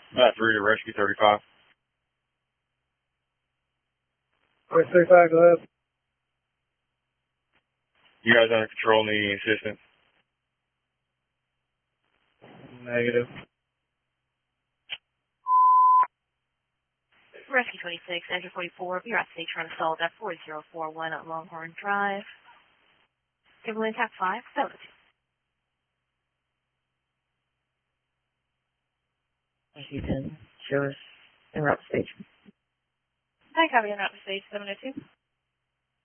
3 to rescue 35. Rescue 35, go ahead. You guys under control, need any assistance? Negative. Rescue 26, Enter 44, you're at state trying to solve that 4041 at Longhorn Drive. Timberland Tap 5, 7. Rescue 10, show us en route to station. Hi, copy en route to stage 702.